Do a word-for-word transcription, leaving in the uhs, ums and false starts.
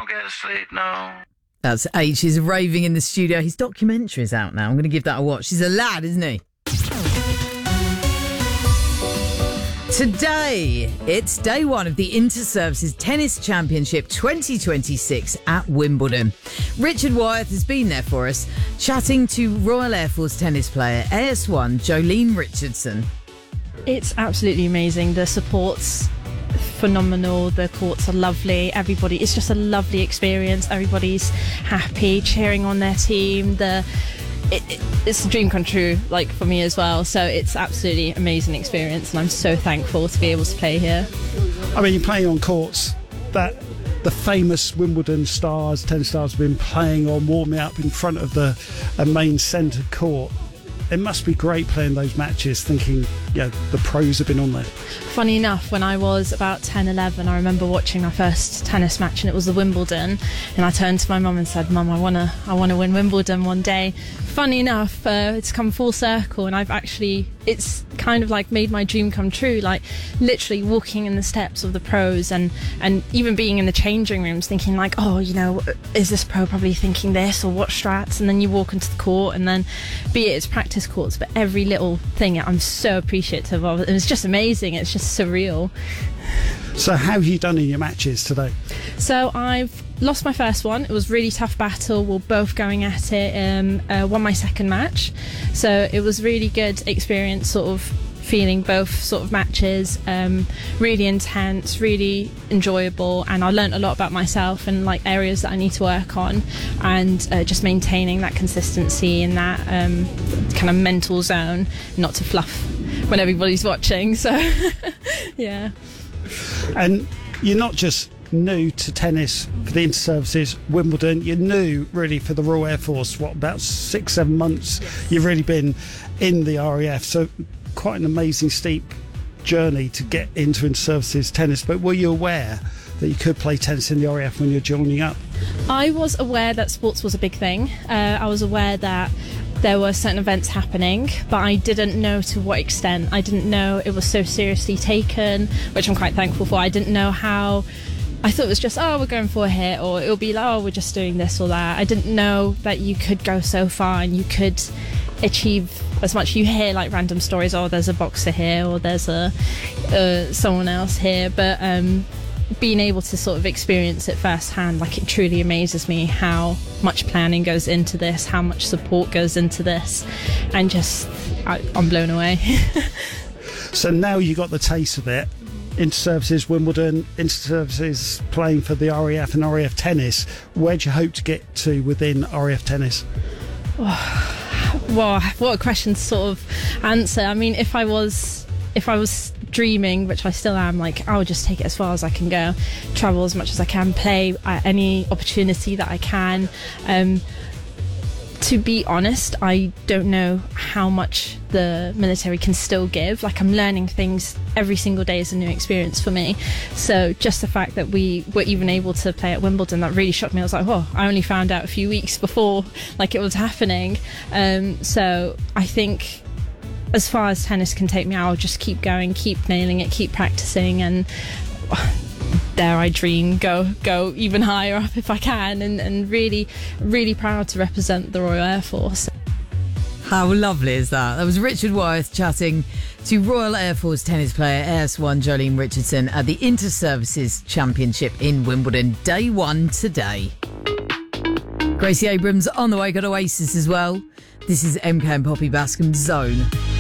don't get to sleep, no. That's H. He's raving in the studio. His documentary is out now. I'm going to give that a watch. He's a lad, isn't he? Today, it's day one of the Inter-Services Tennis Championship twenty twenty-six at Wimbledon. Richard Wyeth has been there for us, chatting to Royal Air Force tennis player A S one Jolene Richardson. It's absolutely amazing. The support's phenomenal. The courts are lovely. Everybody, it's just a lovely experience. Everybody's happy, cheering on their team. The It, it, it's a dream come true, like for me as well. So it's absolutely amazing experience, and I'm so thankful to be able to play here. I mean, you're playing on courts that the famous Wimbledon stars, tennis stars, have been playing on, warming up in front of the a main centre court. It must be great playing those matches, thinking, yeah, the pros have been on there. Funny enough, when I was about ten, eleven, I remember watching my first tennis match, and it was the Wimbledon, and I turned to my mum and said, Mum, I want to I want to win Wimbledon one day. Funny enough, uh, it's come full circle, and I've actually, it's kind of like made my dream come true, like literally walking in the steps of the pros, and, and even being in the changing rooms thinking like, oh, you know, is this pro probably thinking this, or what strats? And then you walk into the court, and then be it it's practice courts, but every little thing I'm so appreciative of. It's just amazing. It's just surreal. So how have you done in your matches today? So I've lost my first one. It was a really tough battle. We're both going at it. Um, uh, won my second match. So it was really good experience, sort of feeling both sort of matches. Um, really intense, really enjoyable, and I learnt a lot about myself and like areas that I need to work on, and uh, just maintaining that consistency in that um, kind of mental zone, not to fluff when everybody's watching. So yeah. And you're not just new to tennis for the Inter-Services Wimbledon, you're new really for the Royal Air Force. What, about six, seven months yes. You've really been in the R A F, so quite an amazing steep journey to get into Inter-Services tennis. But were you aware that you could play tennis in the R A F when you're joining up? I was aware that sports was a big thing. Uh, I was aware that there were certain events happening, but I didn't know to what extent. I didn't know it was so seriously taken, which I'm quite thankful for. I didn't know how. I thought it was just, oh, we're going for a hit, or it'll be like, oh, we're just doing this or that. I didn't know that you could go so far and you could achieve as much. You hear like random stories, oh, there's a boxer here, or there's a uh, someone else here, but um, being able to sort of experience it firsthand, like it truly amazes me how much planning goes into this, how much support goes into this, and just I, I'm blown away. So now you got the taste of it. Inter-Services Wimbledon, Inter-Services playing for the R A F and R A F tennis. Where do you hope to get to within R A F tennis? Oh, wow, what a question to sort of answer. I mean, if I was if I was dreaming, which I still am, like I'll just take it as far as I can go, travel as much as I can, play at any opportunity that I can. Um, to be honest, I don't know how much the military can still give. Like I'm learning things every single day is a new experience for me. So just the fact that we were even able to play at Wimbledon, that really shocked me. I was like, oh, I only found out a few weeks before like it was happening. Um, so I think as far as tennis can take me, I'll just keep going, keep nailing it, keep practicing, and dare I dream, go go even higher up if I can, and, and really, really proud to represent the Royal Air Force. How lovely is that? That was Richard Wyeth chatting to Royal Air Force tennis player A S one Jolene Richardson at the Inter-Services Championship in Wimbledon. Day one today. Gracie Abrams on the way, got Oasis as well. This is M K and Poppy Bascom's Zone.